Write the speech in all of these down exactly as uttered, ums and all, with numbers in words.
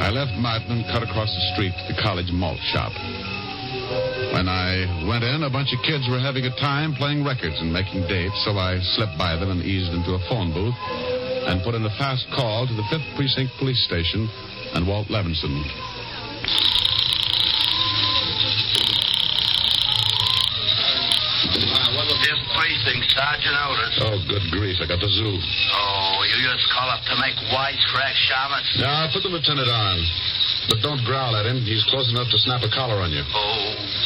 I left Martin and cut across the street to the college malt shop. When I went in, a bunch of kids were having a time playing records and making dates, so I slipped by them and eased into a phone booth and put in a fast call to the fifth Precinct Police Station and Walt Levinson. Fifth Precinct, Sergeant Otis. Oh, good grief, I got the zoo. Oh, you just call up to make wisecrack, Shamus? Now, put the lieutenant on. But don't growl at him. He's close enough to snap a collar on you. Oh.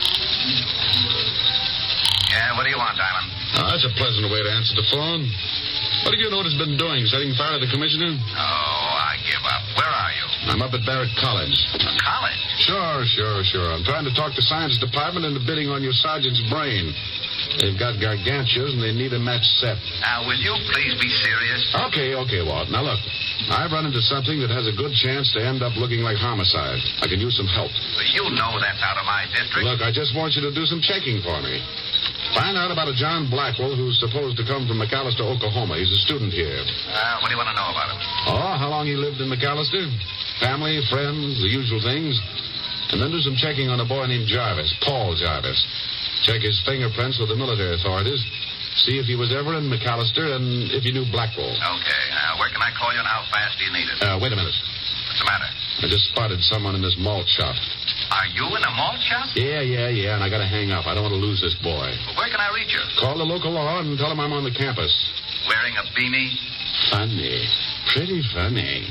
Yeah, what do you want, Diamond? Oh, that's a pleasant way to answer the phone. What have you noticed been doing? Setting fire to the commissioner? Oh, I give up. Where are you? I'm up at Barrett College. College? Sure, sure, sure. I'm trying to talk to science department into bidding on your sergeant's brain. They've got gargantuas and they need a match set. Now, will you please be serious? Okay, okay, Walt. Now, look. I've run into something that has a good chance to end up looking like homicide. I can use some help. Well, you know that's out of my district. Look, I just want you to do some checking for me. Find out about a John Blackwell who's supposed to come from McAllister, Oklahoma. He's a student here. Uh, what do you want to know about him? Oh, how long he lived in McAllister? Family, friends, the usual things. And then do some checking on a boy named Jarvis, Paul Jarvis. Check his fingerprints with the military authorities. See if he was ever in McAllister and if he knew Blackwell. Okay. Now, where can I call you and how fast do you need it? Uh, wait a minute. What's the matter? I just spotted someone in this malt shop. Are you in a malt shop? Yeah, yeah, yeah, and I gotta hang up. I don't want to lose this boy. Well, where can I reach you? Call the local law and tell him I'm on the campus. Wearing a beanie? Funny. Pretty funny.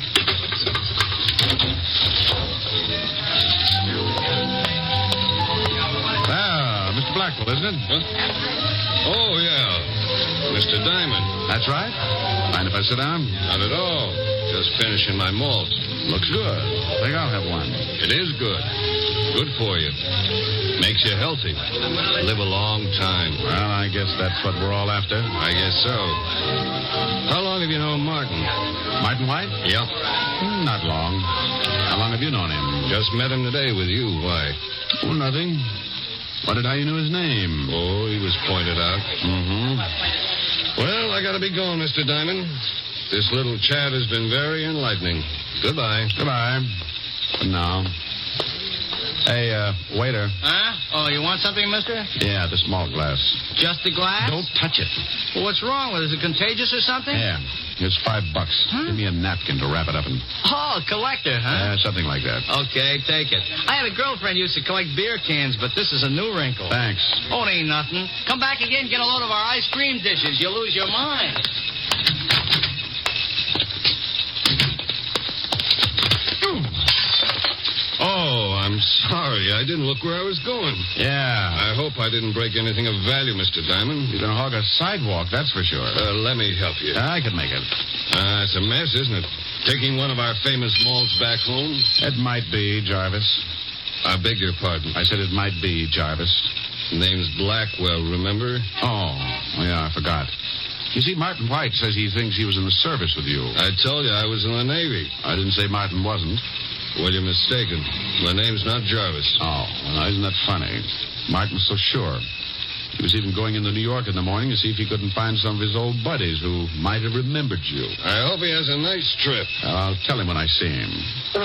Ah, Mister Blackwell, isn't it? Huh? Oh, yeah. Mister Diamond. That's right. Mind if I sit down? Not at all. Just finishing my malt. Looks good. I think I'll have one. It is good. Good for you. Makes you healthy. Live a long time. Well, I guess that's what we're all after. I guess so. How long have you known Martin? Martin White? Yeah. Hmm, Not long. How long have you known him? Just met him today with you. Why? Oh, nothing. Wondered how you knew his name. Oh, he was pointed out. Mm-hmm. Well, I gotta be going, Mister Diamond. This little chat has been very enlightening. Goodbye. Goodbye. For now. Hey, uh, waiter. Huh? Oh, you want something, mister? Yeah, the small glass. Just the glass? Don't touch it. Well, what's wrong with it? Is it contagious or something? Yeah. Here's five bucks. Huh? Give me a napkin to wrap it up in. Oh, collector, huh? Uh, something like that. Okay, take it. I had a girlfriend who used to collect beer cans, but this is a new wrinkle. Thanks. Oh, it ain't nothing. Come back again, get a load of our ice cream dishes. You'll lose your mind. Oh, I'm sorry. I didn't look where I was going. Yeah. I hope I didn't break anything of value, Mister Diamond. You're going to hog a sidewalk, that's for sure. Uh, let me help you. I can make it. Uh, it's a mess, isn't it? Taking one of our famous malts back home? It might be, Jarvis. I beg your pardon. I said it might be, Jarvis. Name's Blackwell, remember? Oh, yeah, I forgot. You see, Martin White says he thinks he was in the service with you. I told you I was in the Navy. I didn't say Martin wasn't. Well, you're mistaken. My name's not Jarvis. Oh, well, now, isn't that funny? Martin's so sure. He was even going into New York in the morning to see if he couldn't find some of his old buddies who might have remembered you. I hope he has a nice trip. Well, I'll tell him when I see him.